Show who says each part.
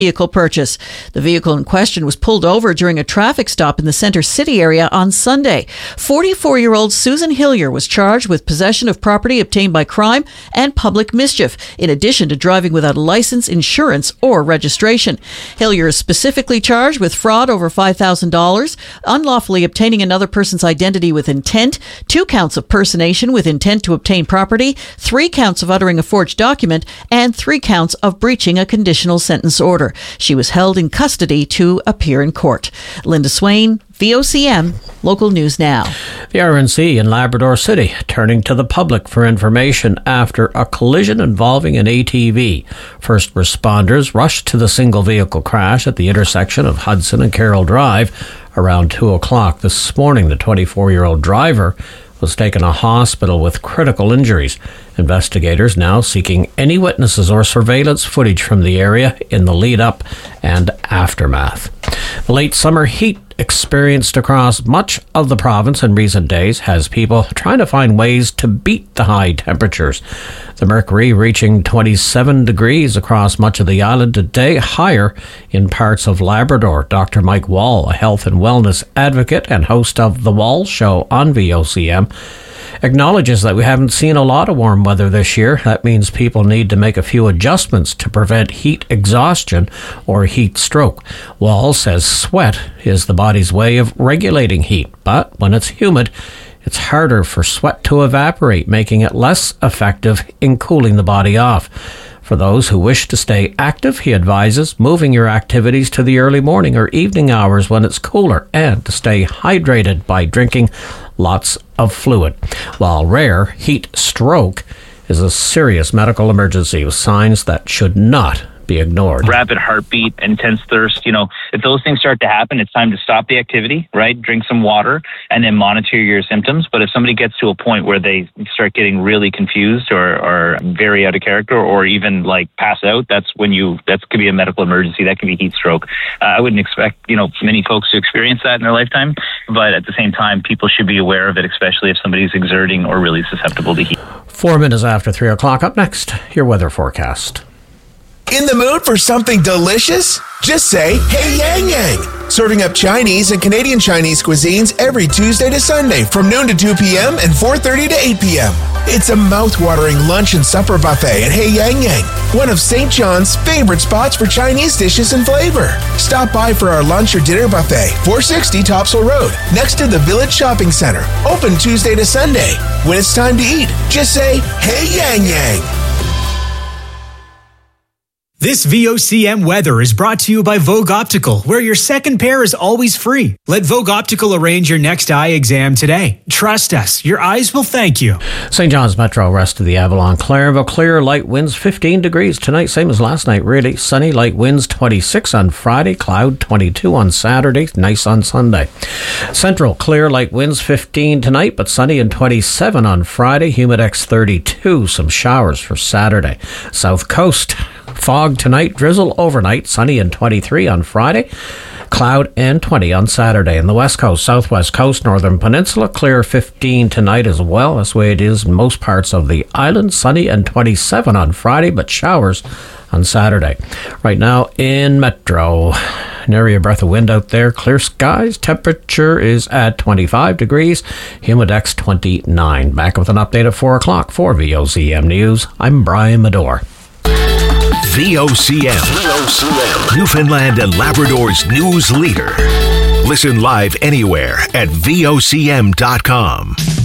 Speaker 1: vehicle purchase. The vehicle in question was pulled over during a traffic stop in the Center City area on Sunday. 44-year-old Susan Hillier was charged with possession of property obtained by crime and public mischief, in addition to driving without a license, insurance, or registration. Hillier is specifically charged with fraud over $5,000, unlawfully obtaining another person's identity with intent, 2 counts of personation with intent to obtain property, 3 counts of uttering a forged document, and 3 counts of breaching a conditional sentence order. She was held in custody to appear in court. Linda Swain, VOCM, Local News Now.
Speaker 2: The RNC in Labrador City turning to the public for information after a collision involving an ATV. First responders rushed to the single vehicle crash at the intersection of Hudson and Carroll Drive around 2 o'clock this morning. The 24-year-old driver was taken to hospital with critical injuries. Investigators now seeking any witnesses or surveillance footage from the area in the lead-up and aftermath. The late summer heat experienced across much of the province in recent days has people trying to find ways to beat the high temperatures. The mercury reaching 27 degrees across much of the island today, higher in parts of Labrador. Dr. Mike Wall, a health and wellness advocate and host of The Wall Show on VOCM, acknowledges that we haven't seen a lot of warm weather this year. That means people need to make a few adjustments to prevent heat exhaustion or heat stroke. Wall says sweat is the body's way of regulating heat, but when it's humid, it's harder for sweat to evaporate, making it less effective in cooling the body off. For those who wish to stay active, he advises moving your activities to the early morning or evening hours when it's cooler, and to stay hydrated by drinking lots of fluid. While rare, heat stroke is a serious medical emergency with signs that should not be ignored.
Speaker 3: Rapid heartbeat, intense thirst, if those things start to happen, it's time to stop the activity, right? Drink some water and then monitor your symptoms. But if somebody gets to a point where they start getting really confused or very out of character or even like pass out, that could be a medical emergency. That can be heat stroke. I wouldn't expect, many folks to experience that in their lifetime, but at the same time, people should be aware of it, especially if somebody's exerting or really susceptible to heat.
Speaker 2: 4 minutes after 3 o'clock. Up next, your weather forecast.
Speaker 4: In the mood for something delicious? Just say, hey Yang Yang. Serving up Chinese and Canadian Chinese cuisines every Tuesday to Sunday from noon to 2 p.m. and 4:30 to 8 p.m. It's a mouth-watering lunch and supper buffet at Hey Yang Yang, one of St. John's favorite spots for Chinese dishes and flavor. Stop by for our lunch or dinner buffet, 460 Topsail Road, next to the Village Shopping Center. Open Tuesday to Sunday. When it's time to eat, just say, hey Yang Yang.
Speaker 5: This VOCM weather is brought to you by Vogue Optical, where your second pair is always free. Let Vogue Optical arrange your next eye exam today. Trust us, your eyes will thank you.
Speaker 2: St. John's Metro, rest of the Avalon, Clairville, clear, light winds 15 degrees tonight, same as last night really. Sunny, light winds 26 on Friday, cloud 22 on Saturday, nice on Sunday. Central, clear, light winds 15 tonight, but sunny and 27 on Friday, humidex 32, some showers for Saturday. South Coast, fog tonight, drizzle overnight, sunny and 23 on Friday, cloud and 20 on Saturday. In the West Coast, Southwest Coast, Northern Peninsula, clear 15 tonight as well. That's the way it is in most parts of the island, sunny and 27 on Friday, but showers on Saturday. Right now in Metro, nary a breath of wind out there, clear skies, temperature is at 25 degrees, humidex 29. Back with an update at 4 o'clock for VOCM News. I'm Brian Medore.
Speaker 6: VOCM, Newfoundland and Labrador's news leader. Listen live anywhere at VOCM.com.